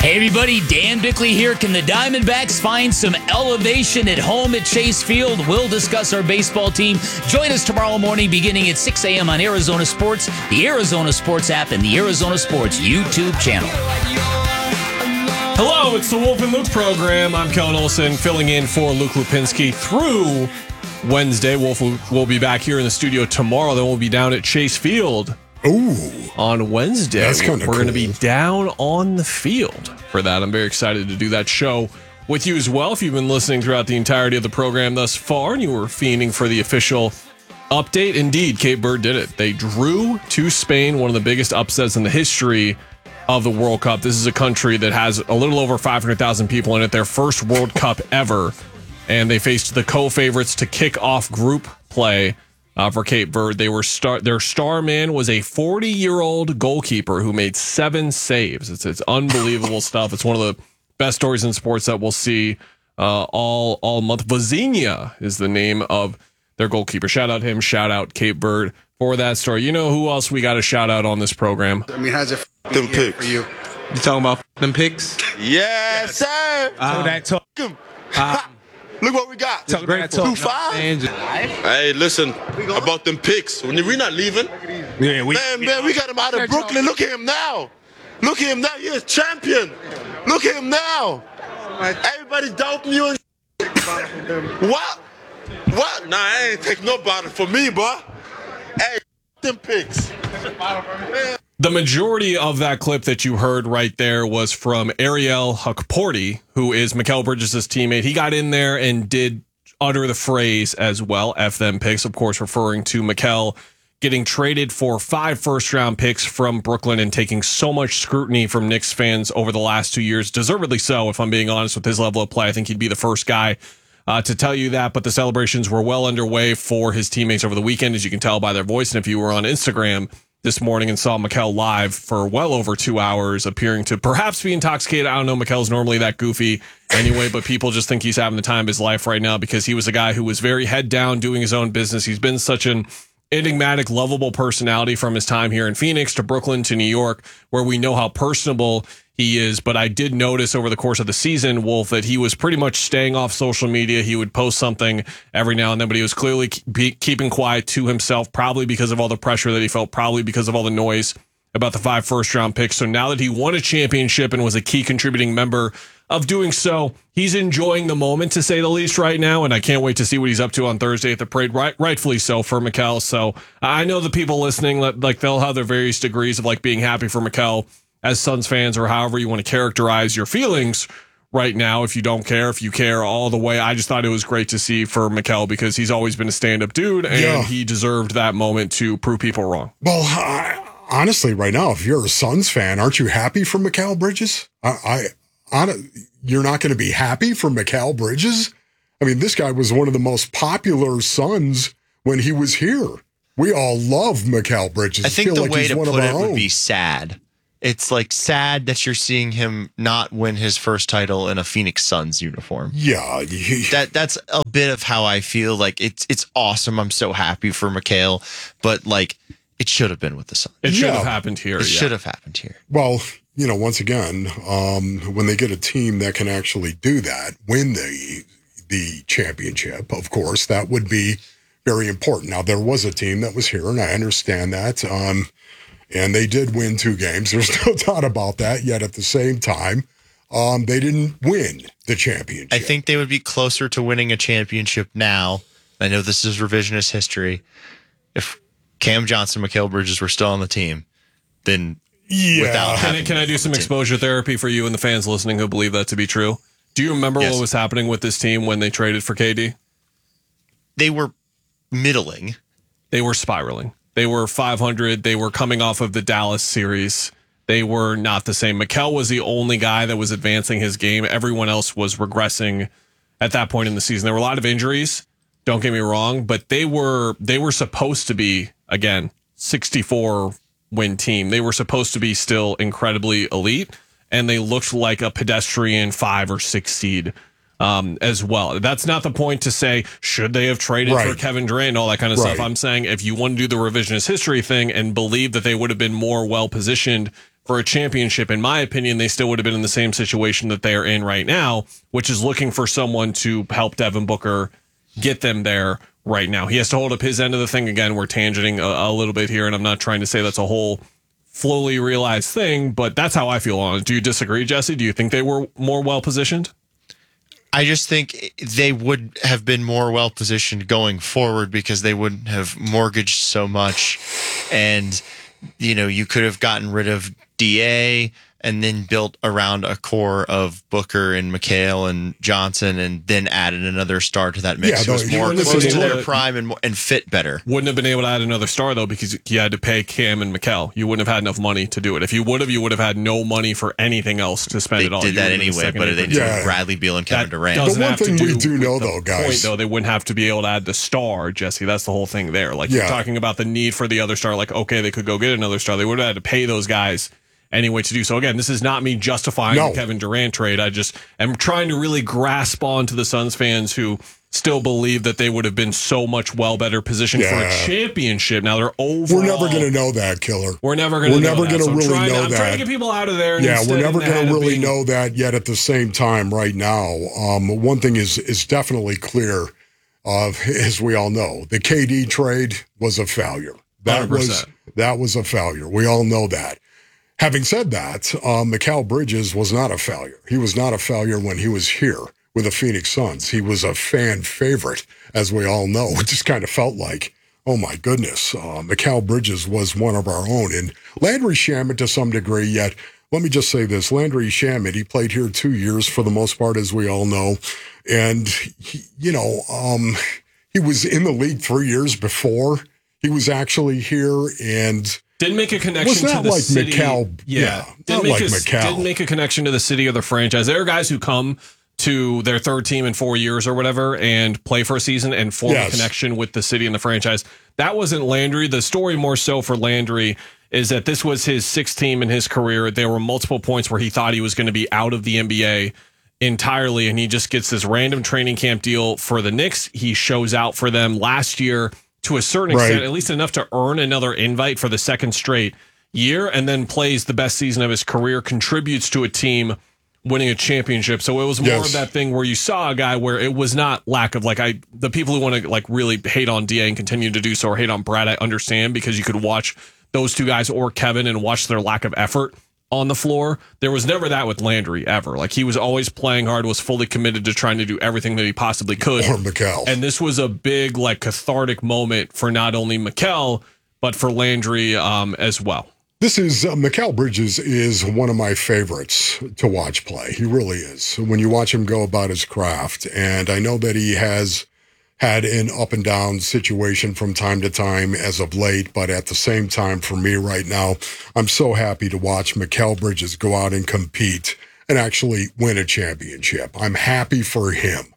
Hey everybody, Dan Bickley here. Can the Diamondbacks find some elevation at home at Chase Field? We'll discuss our baseball team. Join us tomorrow morning beginning at 6 a.m. on Arizona Sports, the Arizona Sports app, and the Arizona Sports YouTube channel. Hello, it's the Wolf and Luke program. I'm Kellen Olson, filling in for Luke Lupinski through Wednesday. Wolf will be back here in the studio tomorrow. Then we'll be down at Chase Field. On Wednesday. That's kind of cool. We're going to be down on the field for that. I'm very excited to do that show with you as well. If you've been listening throughout the entirety of the program thus far and you were fiending for the official update, indeed, Cape Verde did it. They drew to Spain, one of the biggest upsets in the history of the World Cup. This is a country that has a little over 500,000 people in it, their first World Cup ever, and they faced the co-favorites to kick off group play. For Cape Verde, their star man was a 40-year-old goalkeeper who made 7 saves. It's unbelievable stuff. It's one of the best stories in sports that we'll see all month. Vozinha is the name of their goalkeeper. Shout out him. Shout out Cape Verde for that story. You know who else we got to shout out on this program? I mean, how's it them picks for you? You talking about them picks? Yes, sir. Look what we got. 2-5. Hey, listen about them picks. We're not leaving. Yeah, Man, we got him out of Brooklyn. Look at him now. Look at him now. He's a champion. Look at him now. Everybody doubting you and what? What? Nah, I ain't take no bottle for me, boy. Hey, them picks. The majority of that clip that you heard right there was from Ariel Hukporti, who is Mikal Bridges' teammate. He got in there and did utter the phrase as well, F them picks, of course, referring to Mikal getting traded for 5 first-round picks from Brooklyn and taking so much scrutiny from Knicks fans over the last 2 years. Deservedly so, if I'm being honest with his level of play. I think he'd be the first guy to tell you that, but the celebrations were well underway for his teammates over the weekend, as you can tell by their voice. And if you were on Instagram this morning and saw Mikal live for well over 2 hours, appearing to perhaps be intoxicated. I don't know. Mikal's normally that goofy anyway, but people just think he's having the time of his life right now because he was a guy who was very head down doing his own business. He's been such an enigmatic, lovable personality from his time here in Phoenix to Brooklyn to New York, where we know how personable he is. But I did notice over the course of the season, Wolf, that he was pretty much staying off social media. He would post something every now and then, but he was clearly keeping quiet to himself, probably because of all the pressure that he felt, probably because of all the noise about the 5 first-round picks. So now that he won a championship and was a key contributing member of doing so, he's enjoying the moment, to say the least, right now, and I can't wait to see what he's up to on Thursday at the parade, rightfully so for Mikal. So I know the people listening, like, they'll have their various degrees of like being happy for Mikal as Suns fans, or however you want to characterize your feelings right now. If you don't care, if you care, all the way. I just thought it was great to see for Mikal because he's always been a stand-up dude, and he deserved that moment to prove people wrong. Well, honestly, right now, if you're a Suns fan, aren't you happy for Mikal Bridges? You're not going to be happy for Mikal Bridges? I mean, this guy was one of the most popular Suns when he was here. We all love Mikal Bridges. I think the way to put it would be sad. It's like sad that you're seeing him not win his first title in a Phoenix Suns uniform. Yeah. That's a bit of how I feel. Like, it's awesome. I'm so happy for Mikal, but like, it should have been with the Suns. It should have happened here. It should have happened here. Well, you know, once again, when they get a team that can actually do that, win the championship, of course, that would be very important. Now, there was a team that was here, and I understand that. And they did win 2 games. There's no doubt about that. Yet at the same time, they didn't win the championship. I think they would be closer to winning a championship now. I know this is revisionist history. If Cam Johnson, Mikal Bridges were still on the team, then without can I do some exposure therapy for you and the fans listening who believe that to be true? Do you remember what was happening with this team when they traded for KD? They were middling. They were spiraling. They were 500. They were coming off of the Dallas series. They were not the same. Mikal was the only guy that was advancing his game. Everyone else was regressing at that point in the season. There were a lot of injuries, don't get me wrong, but they were supposed to be, again, 64-win team. They were supposed to be still incredibly elite, and they looked like a pedestrian 5 or 6 seed as well. That's not the point to say, should they have traded for Kevin Durant and all that kind of stuff. I'm saying if you want to do the revisionist history thing and believe that they would have been more well-positioned for a championship, in my opinion, they still would have been in the same situation that they are in right now, which is looking for someone to help Devin Booker get them there right now. He has to hold up his end of the thing. Again, we're tangenting a little bit here, and I'm not trying to say that's a whole fully realized thing, but that's how I feel on it. Do you disagree, Jesse? Do you think they were more well-positioned? I just think they would have been more well-positioned going forward because they wouldn't have mortgaged so much. And, you could have gotten rid of DA and then built around a core of Booker and McHale and Johnson, and then added another star to that mix. Yeah, who was more close to their prime and fit better. Wouldn't have been able to add another star, though, because you had to pay Cam and McHale. You wouldn't have had enough money to do it. If you would have had no money for anything else to spend it all. They did that anyway, but they did Bradley Beal and Kevin Durant. The one thing we do know, though, guys. They wouldn't have to be able to add the star, Jesse. That's the whole thing there. You're talking about the need for the other star. Okay, they could go get another star. They would have had to pay those guys anyway to do so. Again, this is not me justifying the Kevin Durant trade. I just am trying to really grasp on to the Suns fans who still believe that they would have been so much better positioned for a championship. Now they're overall. We're never going to know that, Killer. We're never going to know that. I'm trying to get people out of there. Yeah, we're never going to really know that yet. At the same time, right now, one thing is definitely clear. As we all know, the KD trade was a failure. That 100%. was a failure. We all know that. Having said that, Mikal Bridges was not a failure. He was not a failure when he was here with the Phoenix Suns. He was a fan favorite, as we all know. It just kind of felt like, oh my goodness, Mikal Bridges was one of our own. And Landry Shamet to some degree, yet let me just say this. Landry Shamet, he played here 2 years for the most part, as we all know. And, he was in the league 3 years before he was actually here, and didn't make a connection to the city. McHale, Didn't make a connection to the city or the franchise. There are guys who come to their third team in 4 years or whatever and play for a season and form a connection with the city and the franchise. That wasn't Landry. The story more so for Landry is that this was his sixth team in his career. There were multiple points where he thought he was going to be out of the NBA entirely, and he just gets this random training camp deal for the Knicks. He shows out for them last year to a certain extent, at least enough to earn another invite for the second straight year, and then plays the best season of his career, contributes to a team winning a championship. So it was more of that thing where you saw a guy where it was not lack of the people who want to really hate on DA and continue to do so, or hate on Brad, I understand, because you could watch those two guys or Kevin and watch their lack of effort on the floor. There was never that with Landry ever. He was always playing hard, was fully committed to trying to do everything that he possibly could. Or Mikal. And this was a big cathartic moment for not only Mikal, but for Landry as well. This is Mikal Bridges is one of my favorites to watch play. He really is. When you watch him go about his craft, and I know that he has had an up and down situation from time to time as of late, but at the same time, for me right now, I'm so happy to watch Mikal Bridges go out and compete and actually win a championship. I'm happy for him.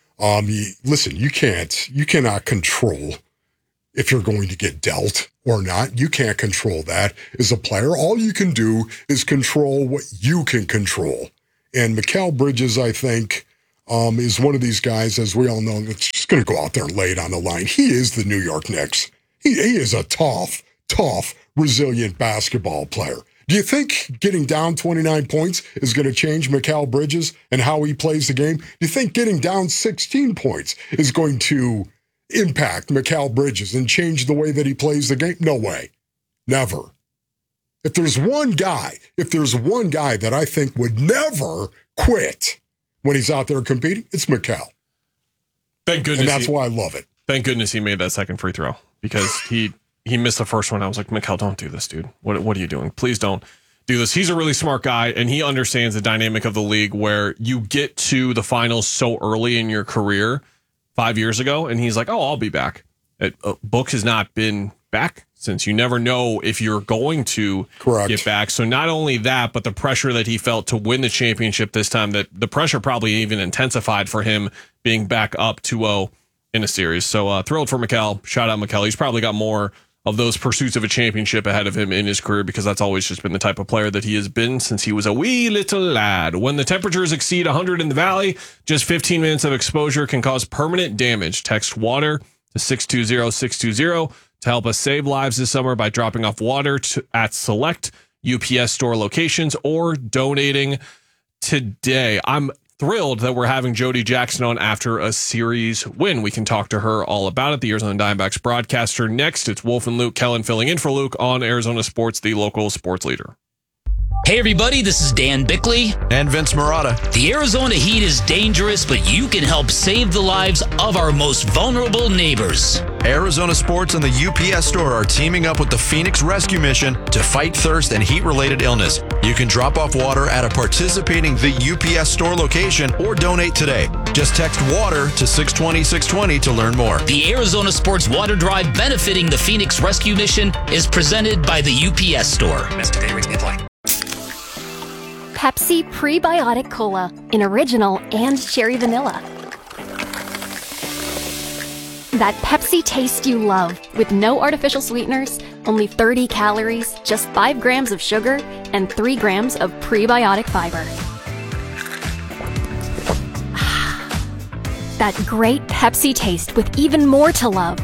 Listen, you cannot control if you're going to get dealt or not. You can't control that as a player. All you can do is control what you can control. And Mikal Bridges, I think, is one of these guys, as we all know, that's just going to go out there and lay it on the line. He is the New York Knicks. He is a tough, resilient basketball player. Do you think getting down 29 points is going to change Mikal Bridges and how he plays the game? Do you think getting down 16 points is going to impact Mikal Bridges and change the way that he plays the game? No way. Never. If there's one guy that I think would never quit when he's out there competing, it's Mikal. Thank goodness. And that's why I love it. Thank goodness he made that second free throw, because he missed the first one. I was like, Mikal, don't do this, dude. What are you doing? Please don't do this. He's a really smart guy, and he understands the dynamic of the league where you get to the finals so early in your career 5 years ago, and he's like, oh, I'll be back. Book has not been back since. You never know if you're going to get back. So not only that, but the pressure that he felt to win the championship this time, that the pressure probably even intensified for him being back up 2-0 in a series. So thrilled for Mikal. Shout out Mikal. He's probably got more of those pursuits of a championship ahead of him in his career, because that's always just been the type of player that he has been since he was a wee little lad. When the temperatures exceed 100 in the valley, just 15 minutes of exposure can cause permanent damage. Text WATER to 620-620 to help us save lives this summer by dropping off water at select UPS store locations or donating today. I'm thrilled that we're having Jody Jackson on after a series win. We can talk to her all about it. The Arizona Diamondbacks broadcaster next. It's Wolf and Luke Kellen filling in for Luke on Arizona Sports, the local sports leader. Hey everybody, this is Dan Bickley. And Vince Marotta. The Arizona heat is dangerous, but you can help save the lives of our most vulnerable neighbors. Arizona Sports and the UPS store are teaming up with the Phoenix Rescue Mission to fight thirst and heat-related illness. You can drop off water at a participating The UPS store location or donate today. Just text WATER to 620-620 to learn more. The Arizona Sports Water Drive benefiting the Phoenix Rescue Mission is presented by the UPS store. Pepsi Prebiotic Cola in original and cherry vanilla. That Pepsi taste you love with no artificial sweeteners, only 30 calories, just 5 grams of sugar, and 3 grams of prebiotic fiber. That great Pepsi taste with even more to love.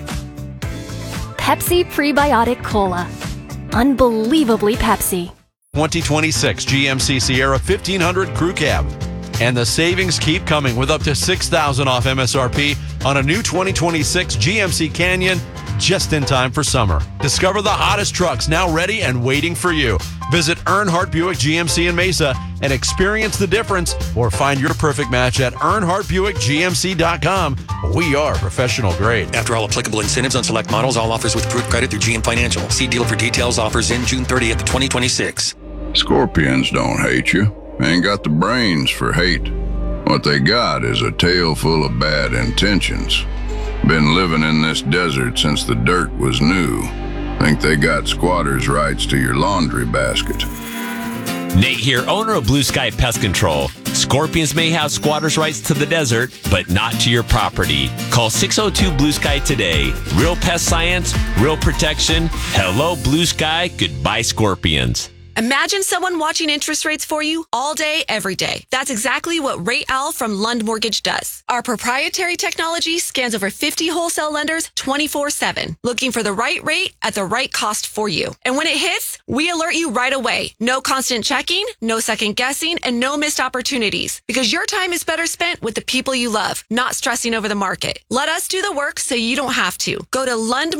Pepsi Prebiotic Cola. Unbelievably Pepsi. 2026 GMC Sierra 1500 Crew Cab. And the savings keep coming with up to $6,000 off MSRP on a new 2026 GMC Canyon just in time for summer. Discover the hottest trucks now ready and waiting for you. Visit Earnhardt Buick GMC in Mesa and experience the difference, or find your perfect match at EarnhardtBuickGMC.com. We are professional grade. After all applicable incentives on select models, all offers with approved credit through GM Financial. See dealer for details. Offers in June 30th, 2026. Scorpions don't hate you. Ain't got the brains for hate. What they got is a tail full of bad intentions. Been living in this desert since the dirt was new. Think they got squatters' rights to your laundry basket. Nate here, owner of Blue Sky Pest Control. Scorpions may have squatters' rights to the desert, but not to your property. Call 602 Blue Sky today. Real pest science, real protection. Hello, Blue Sky. Goodbye, Scorpions. Imagine someone watching interest rates for you all day, every day. That's exactly what Rate Owl from Lund Mortgage does. Our proprietary technology scans over 50 wholesale lenders 24/7, looking for the right rate at the right cost for you. And when it hits, we alert you right away. No constant checking, no second guessing, and no missed opportunities. Because your time is better spent with the people you love, not stressing over the market. Let us do the work so you don't have to. Go to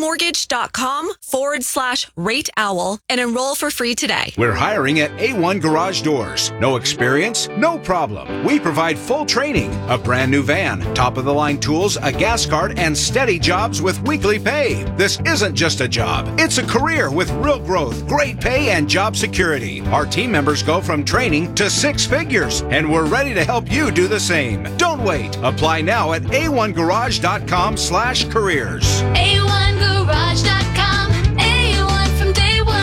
lundmortgage.com/Rate Owl and enroll for free today. We're hiring at A1 Garage Doors. No experience? No problem. We provide full training, a brand new van, top-of-the-line tools, a gas card, and steady jobs with weekly pay. This isn't just a job. It's a career with real growth, great pay, and job security. Our team members go from training to 6 figures, and we're ready to help you do the same. Don't wait. Apply now at a1garage.com/careers. A1garage.com. A1 from day one.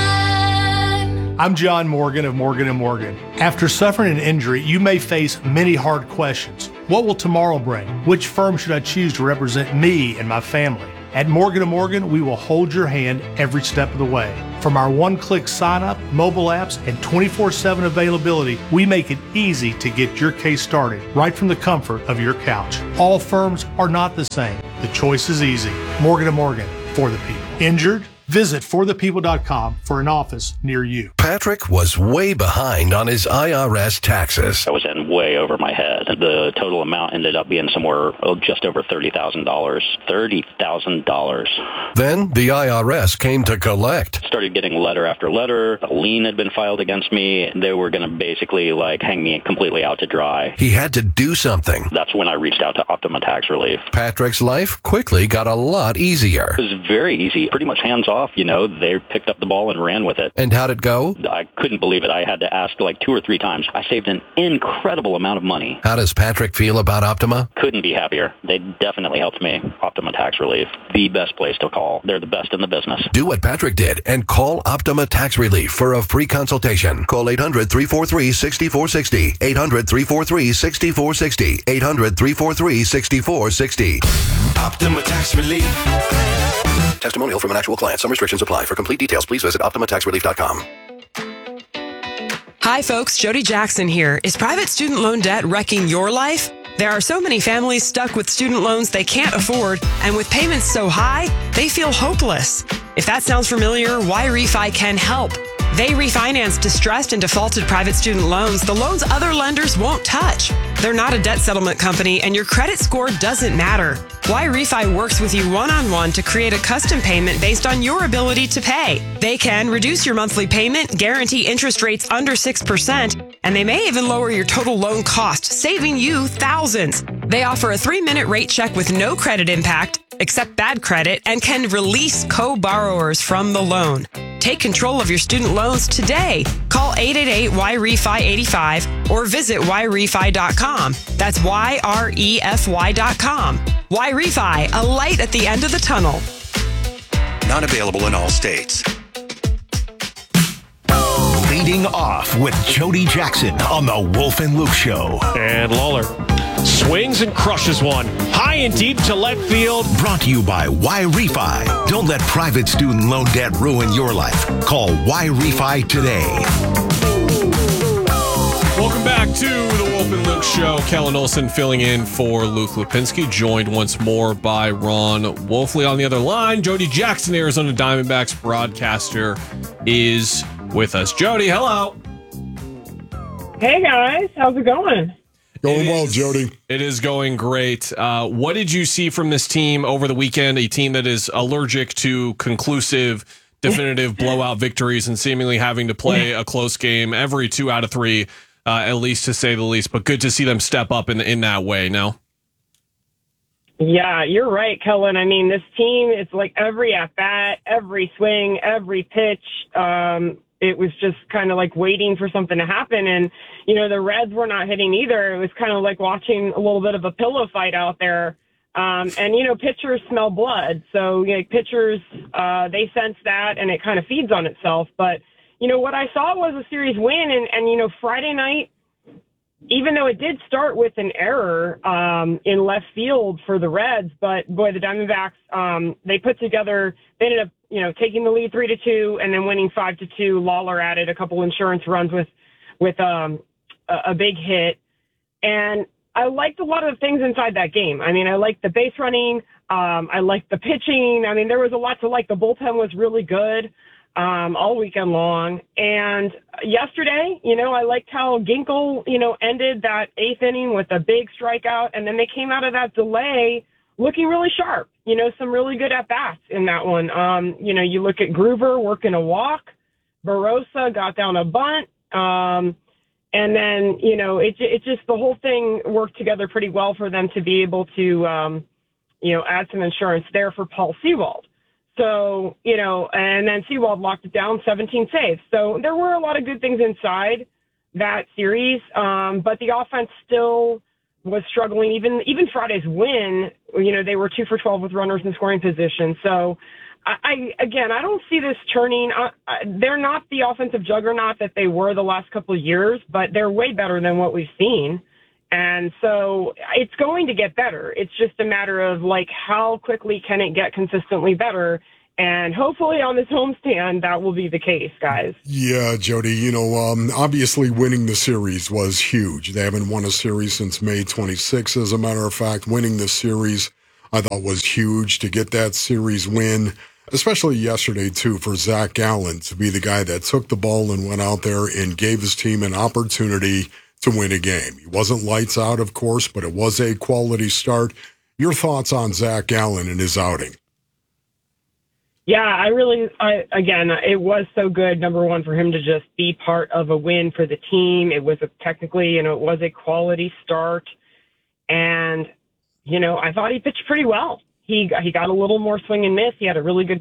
I'm John Morgan of Morgan & Morgan. After suffering an injury, you may face many hard questions. What will tomorrow bring? Which firm should I choose to represent me and my family? At Morgan & Morgan, we will hold your hand every step of the way. From our one-click sign-up, mobile apps, and 24/7 availability, we make it easy to get your case started right from the comfort of your couch. All firms are not the same. The choice is easy. Morgan & Morgan, for the people. Injured? Visit forthepeople.com for an office near you. Patrick was way behind on his IRS taxes. I was in way over my head. The total amount ended up being somewhere just over $30,000. $30,000. Then the IRS came to collect. Started getting letter after letter. A lien had been filed against me. They were going to basically hang me completely out to dry. He had to do something. That's when I reached out to Optima Tax Relief. Patrick's life quickly got a lot easier. It was very easy, pretty much hands off. They picked up the ball and ran with it. And how'd it go? I couldn't believe it. I had to ask 2 or 3 times. I saved an incredible amount of money. How does Patrick feel about Optima? Couldn't be happier. They definitely helped me. Optima Tax Relief, the best place to call. They're the best in the business. Do what Patrick did and call Optima Tax Relief for a free consultation. Call 800-343-6460. 800-343-6460. 800-343-6460. Optima Tax Relief. Testimonial from an actual client. Some restrictions apply. For complete details, please visit OptimaTaxRelief.com. Hi, folks. Jody Jackson here. Is private student loan debt wrecking your life? There are so many families stuck with student loans they can't afford, and with payments so high, they feel hopeless. If that sounds familiar, Why Refi can help. They refinance distressed and defaulted private student loans, the loans other lenders won't touch. They're not a debt settlement company, and your credit score doesn't matter. YRefi works with you one-on-one to create a custom payment based on your ability to pay. They can reduce your monthly payment, guarantee interest rates under 6%, and they may even lower your total loan cost, saving you thousands. They offer a 3-minute rate check with no credit impact, accept bad credit, and can release co-borrowers from the loan. Take control of your student loans today. Call 888-YREFI-85 or visit YREFI.com. That's YREFY.com. YRefi, a light at the end of the tunnel. Not available in all states. Leading off with Jody Jackson on the Wolf and Luke Show. And Lawler swings and crushes one. High and deep to left field. Brought to you by YRefi. Don't let private student loan debt ruin your life. Call YRefi today. Welcome back to the Wolf and Luke Show. Kellen Olson filling in for Luke Lipinski, joined once more by Ron Wolfley on the other line. Jody Jackson, Arizona Diamondbacks broadcaster, is with us. Jody, hello. Hey, guys. How's it going? Going well, Jody. It is going great. What did you see from this team over the weekend? A team that is allergic to conclusive, definitive blowout victories and seemingly having to play a close game every 2 out of 3, at least to say the least. But good to see them step up in that way, no? Yeah, you're right, Kellen. I mean, this team, it's like every at-bat, every swing, every pitch. It was just kind of like waiting for something to happen. And, you know, the Reds were not hitting either. It was kind of like watching a little bit of a pillow fight out there. And, you know, pitchers smell blood. So, you know, pitchers, they sense that and it kind of feeds on itself. But, you know, what I saw was a series win. And you know, Friday night, even though it did start with an error in left field for the Reds, but boy, the Diamondbacks, they put together, they ended up, you know, taking the lead 3-2 and then winning 5-2. Lawler added a couple insurance runs with a big hit. And I liked a lot of the things inside that game. I mean, I liked the base running. I liked the pitching. I mean, there was a lot to like. The bullpen was really good all weekend long. And yesterday, you know, I liked how Ginkel, you know, ended that 8th inning with a big strikeout. And then they came out of that delay looking really sharp, you know, some really good at-bats in that one. You know, you look at Groover working a walk. Barossa got down a bunt. And then, you know, it just, the whole thing worked together pretty well for them to be able to, you know, add some insurance there for Paul Sewald. So, you know, and then Sewald locked it down, 17 saves. So there were a lot of good things inside that series. But the offense still was struggling. Even Friday's win, you know, they were 2 for 12 with runners in scoring position. So I don't see this turning. They're not the offensive juggernaut that they were the last couple of years, but they're way better than what we've seen. And so it's going to get better. It's just a matter of, like, how quickly can it get consistently better? And hopefully on this homestand, that will be the case, guys. Yeah, Jody, you know, obviously winning the series was huge. They haven't won a series since May 26. As a matter of fact, winning the series, I thought, was huge to get that series win, especially yesterday, too, for Zach Gallen to be the guy that took the ball and went out there and gave his team an opportunity to win a game. He wasn't lights out, of course, but it was a quality start. Your thoughts on Zach Gallen and his outing? Yeah, again, it was so good, number one, for him to just be part of a win for the team. It was technically, you know, it was a quality start. And, you know, I thought he pitched pretty well. He got a little more swing and miss. He had a really good